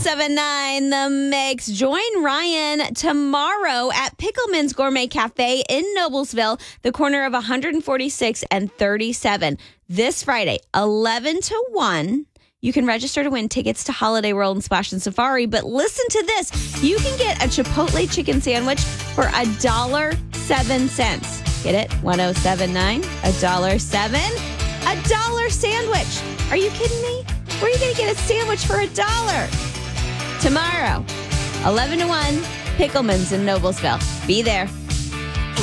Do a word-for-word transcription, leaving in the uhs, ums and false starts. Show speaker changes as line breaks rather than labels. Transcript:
seven nine The Mix. Join Ryan tomorrow at Pickleman's Gourmet Cafe in Noblesville, the corner of one forty-six and thirty-seven. This Friday, eleven to one. You can register to win tickets to Holiday World and Splash and Safari. But listen to this. You can get a Chipotle chicken sandwich for one dollar and seven cents. Get it? ten seventy-nine. one dollar and seven cents. A dollar sandwich. Are you kidding me? Where are you going to get a sandwich for a dollar? Tomorrow, eleven to one, Pickleman's in Noblesville. Be there.